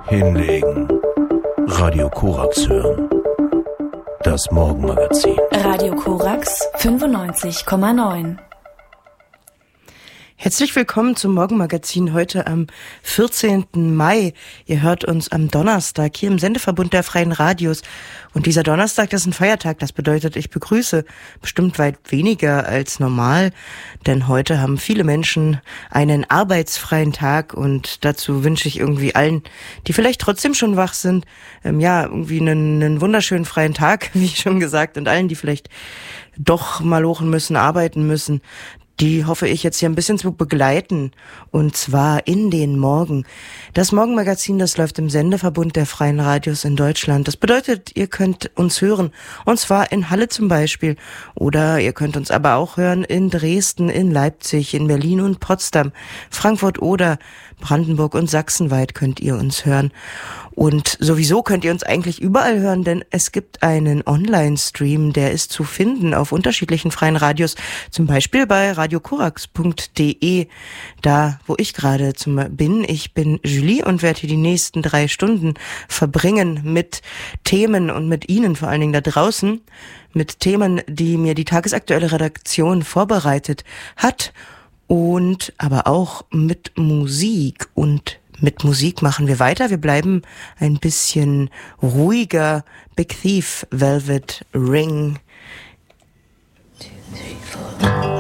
Hinlegen. Radio Korax hören. Das Morgenmagazin. Radio Korax 95,9. Herzlich willkommen zum Morgenmagazin heute am 14. Mai. Ihr hört uns am Donnerstag hier im Sendeverbund der Freien Radios. Und dieser Donnerstag, das ist ein Feiertag. Das bedeutet, ich begrüße bestimmt weit weniger als normal. Denn heute haben viele Menschen einen arbeitsfreien Tag. Und dazu wünsche ich irgendwie allen, die vielleicht trotzdem schon wach sind, irgendwie einen wunderschönen freien Tag, wie ich schon gesagt. Und allen, die vielleicht doch malochen müssen, arbeiten müssen, die hoffe ich jetzt hier ein bisschen zu begleiten, und zwar in den Morgen. Das Morgenmagazin, das läuft im Sendeverbund der Freien Radios in Deutschland. Das bedeutet, ihr könnt uns hören, und zwar in Halle zum Beispiel, oder ihr könnt uns aber auch hören in Dresden, in Leipzig, in Berlin und Potsdam, Frankfurt oder Brandenburg und sachsenweit könnt ihr uns hören. Und sowieso könnt ihr uns eigentlich überall hören, denn es gibt einen Online-Stream, der ist zu finden auf unterschiedlichen freien Radios, zum Beispiel bei radiokorax.de, da wo ich gerade bin. Ich bin Julie und werde hier die nächsten 3 Stunden verbringen mit Themen und mit Ihnen vor allen Dingen da draußen, mit Themen, die mir die tagesaktuelle Redaktion vorbereitet hat, und aber auch mit Musik. Und mit Musik machen wir weiter. Wir bleiben ein bisschen ruhiger. Big Thief, Velvet Ring. 2, 3, 4.